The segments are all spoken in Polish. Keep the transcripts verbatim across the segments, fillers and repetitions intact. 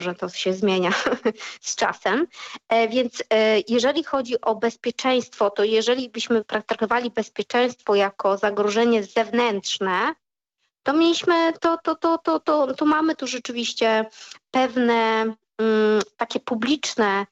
że to się zmienia z czasem. Więc jeżeli chodzi o bezpieczeństwo, to jeżeli byśmy traktowali bezpieczeństwo jako zagrożenie zewnętrzne, to mieliśmy, to, to, to, to, to, to mamy tu rzeczywiście pewne um, takie publiczne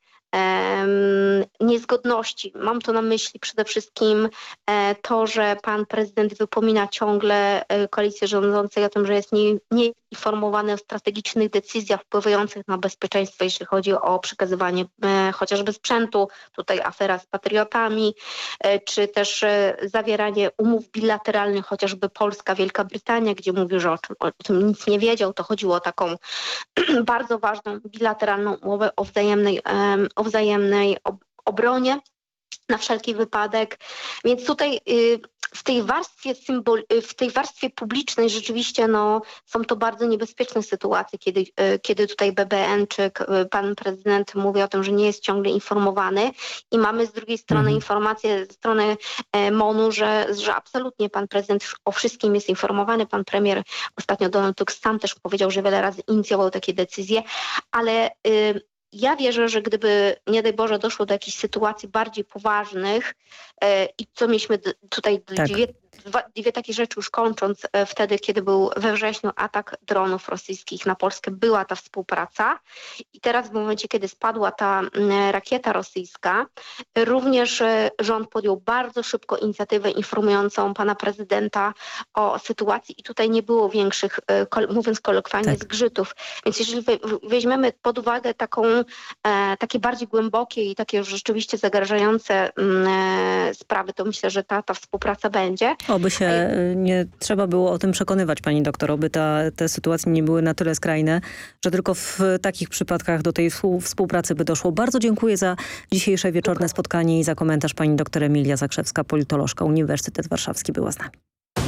um, niezgodności. Mam tu na myśli przede wszystkim e, to, że pan prezydent wypomina ciągle e, koalicję rządzącej o tym, że jest nie, nieinformowany o strategicznych decyzjach wpływających na bezpieczeństwo, jeśli chodzi o przekazywanie e, chociażby sprzętu, tutaj afera z patriotami, e, czy też e, zawieranie umów bilateralnych, chociażby Polska, Wielka Brytania, gdzie mówił, że o, czym, o tym nic nie wiedział. To chodziło o taką bardzo ważną bilateralną umowę o wzajemnej, um, o wzajemnej ob- obronie na wszelki wypadek. Więc tutaj y, w tej warstwie symbol, w tej warstwie publicznej rzeczywiście no, są to bardzo niebezpieczne sytuacje, kiedy, y, kiedy tutaj B B N czy pan prezydent mówi o tym, że nie jest ciągle informowany i mamy z drugiej strony mhm. informację ze strony e, MON-u, że, że absolutnie pan prezydent o wszystkim jest informowany. Pan premier ostatnio Donald Tusk sam też powiedział, że wiele razy inicjował takie decyzje, ale y, ja wierzę, że gdyby, nie daj Boże, doszło do jakichś sytuacji bardziej poważnych e, i co mieliśmy tutaj tak. dwie, dwa, dwie takie rzeczy już kończąc, e, wtedy, kiedy był we wrześniu atak dronów rosyjskich na Polskę, była ta współpraca i teraz w momencie, kiedy spadła ta m, rakieta rosyjska, również e, rząd podjął bardzo szybko inicjatywę informującą pana prezydenta o sytuacji i tutaj nie było większych, e, kol, mówiąc kolokwialnie, tak. zgrzytów. Więc jeżeli we, weźmiemy pod uwagę taką E, takie bardziej głębokie i takie już rzeczywiście zagrażające e, sprawy, to myślę, że ta, ta współpraca będzie. Oby się e, nie trzeba było o tym przekonywać, pani doktor, oby ta, te sytuacje nie były na tyle skrajne, że tylko w takich przypadkach do tej współpracy by doszło. Bardzo dziękuję za dzisiejsze wieczorne spotkanie i za komentarz. Pani doktor Emilia Zakrzewska, politolożka, Uniwersytet Warszawski była z nami.